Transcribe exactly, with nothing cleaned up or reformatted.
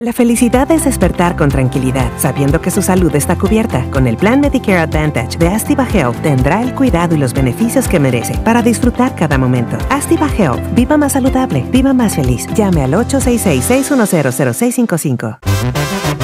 La felicidad es despertar con tranquilidad, sabiendo que su salud está cubierta. Con el plan Medicare Advantage de Astiva Health tendrá el cuidado y los beneficios que merece para disfrutar cada momento. Astiva Health. Viva más saludable. Viva más feliz. Llame al ocho seis seis, seis uno cero, cero seis cinco cinco.